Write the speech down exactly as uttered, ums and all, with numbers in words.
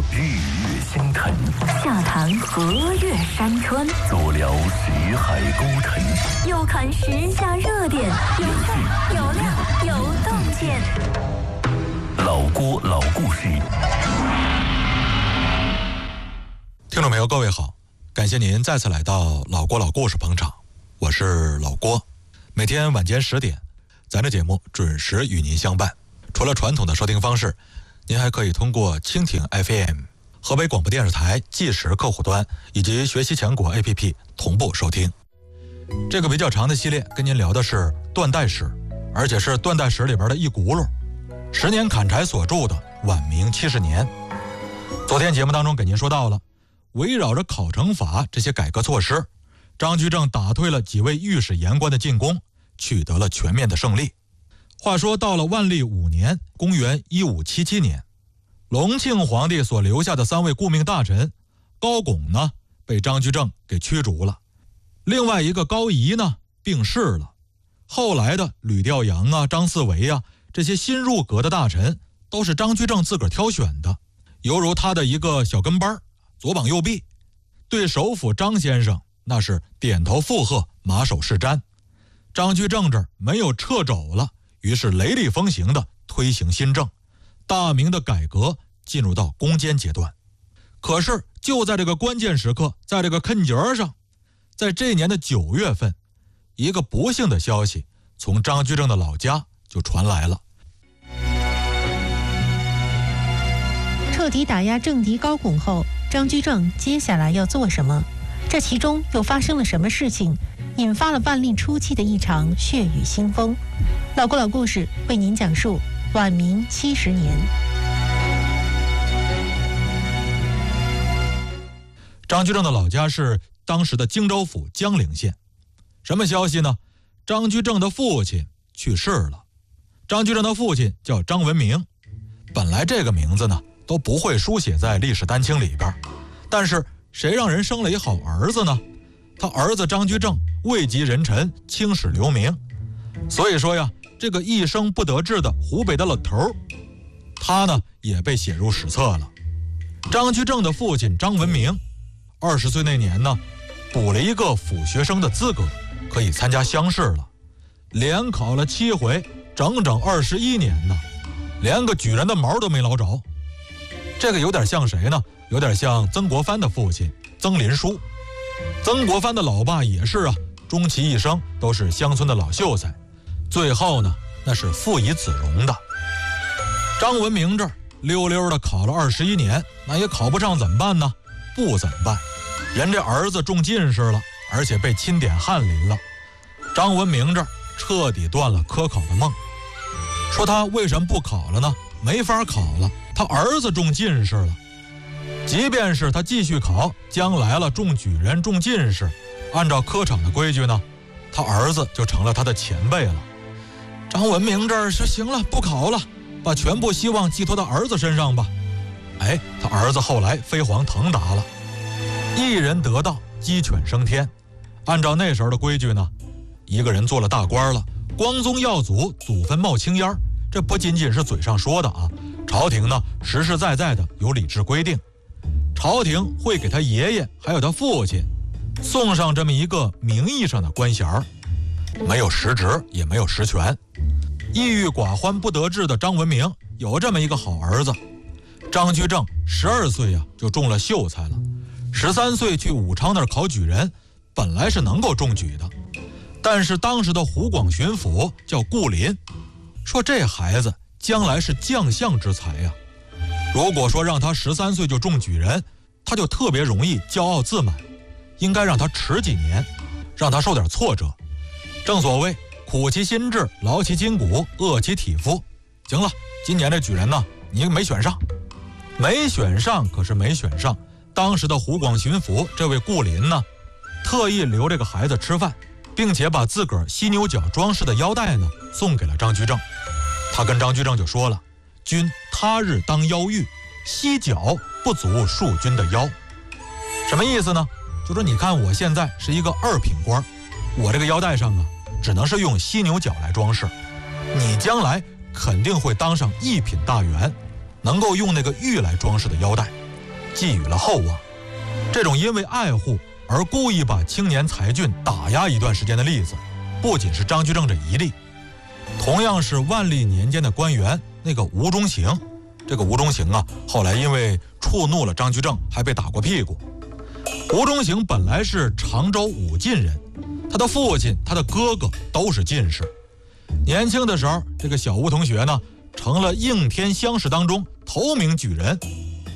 日月星辰， 下谈河岳山川， 足聊识海沟沉， 又看时下热点，有趣有料有洞见。 老郭老故事。 听众朋友，各位好，感谢您再次来到老郭老故事捧场，我是老郭。每天晚间十点，咱这节目准时与您相伴。除了传统的收听方式，您还可以通过蜻蜓 F M、河北广播电视台计时客户端以及学习强国 A P P 同步收听。这个比较长的系列跟您聊的是断代史，而且是断代史里边的一轱辘，十年砍柴所著的晚明七十年。昨天节目当中给您说到了，围绕着考成法这些改革措施，张居正打退了几位御史言官的进攻，取得了全面的胜利。话说到了万历五年，公元一五七七年，隆庆皇帝所留下的三位顾命大臣，高拱呢被张居正给驱逐了，另外一个高仪呢病逝了。后来的吕调阳啊、张四维啊，这些新入阁的大臣都是张居正自个儿挑选的，犹如他的一个小跟班，左膀右臂。对首辅张先生那是点头附和，马首是瞻。张居正这儿没有掣肘了，于是雷厉风行的推行新政，大明的改革进入到攻坚阶段。可是就在这个关键时刻，在这个坎节上，在这年的九月份，一个不幸的消息从张居正的老家就传来了。 彻底打压政敌高拱后，张居正接下来要做什么？这其中又发生了什么事情，引发了万历初期的一场血雨腥风？老郭老故事为您讲述晚明七十年。 张居正的老家是当时的荆州府江陵县。什么消息呢？张居正的父亲去世了。张居正的父亲叫张文明，本来这个名字呢都不会书写在历史丹青里边，但是谁让人生了一好儿子呢？他儿子张居正位极人臣，青史留名。所以说呀，这个一生不得志的湖北的老头，他呢也被写入史册了。张居正的父亲张文明，二十岁那年呢，补了一个府学生的资格，可以参加乡试了。连考了七回，整整二十一年呢，连个举人的毛都没捞着。这个有点像谁呢？有点像曾国藩的父亲曾林书。曾国藩的老爸也是啊，终其一生都是乡村的老秀才，最后呢那是父以子荣的。张文明这儿溜溜的考了二十一年，那也考不上怎么办呢？不怎么办，人这儿子中进士了，而且被钦点翰林了。张文明这儿彻底断了科考的梦。说他为什么不考了呢？没法考了，他儿子中进士了。即便是他继续考，将来了中举人、中进士，按照科场的规矩呢，他儿子就成了他的前辈了。张文明这儿说行了，不考了，把全部希望寄托到儿子身上吧。哎，他儿子后来飞黄腾达了，一人得道，鸡犬升天。按照那时候的规矩呢，一个人做了大官了，光宗耀祖，祖坟冒青烟，这不仅仅是嘴上说的啊，朝廷呢实实在在的有礼制规定。朝廷会给他爷爷还有他父亲送上这么一个名义上的官衔，没有实职也没有实权。抑郁寡欢不得志的张文明有这么一个好儿子。张居正十二岁啊就中了秀才了，十三岁去武昌那儿考举人，本来是能够中举的，但是当时的湖广巡抚叫顾林，说这孩子将来是将相之才呀、啊。如果说让他十三岁就中举人，他就特别容易骄傲自满，应该让他迟几年，让他受点挫折。正所谓苦其心志，劳其筋骨，饿其体肤。行了，今年这举人呢，你没选上，没选上，可是没选上。当时的湖广巡抚这位顾林呢，特意留这个孩子吃饭，并且把自个儿犀牛角装饰的腰带呢送给了张居正。他跟张居正就说了，君他日当腰玉，犀角不足庶君的腰。什么意思呢？就说你看我现在是一个二品官，我这个腰带上啊只能是用犀牛角来装饰，你将来肯定会当上一品大员，能够用那个玉来装饰的腰带， 寄予了厚望。这种因为爱护而故意把青年才俊打压一段时间的例子，不仅是张居正这一例，同样是万历年间的官员那个吴中行。这个吴中行啊，后来因为触怒了张居正，还被打过屁股。吴中行本来是常州武进人，他的父亲、他的哥哥都是进士。年轻的时候，这个小吴同学呢，成了应天乡试当中头名举人，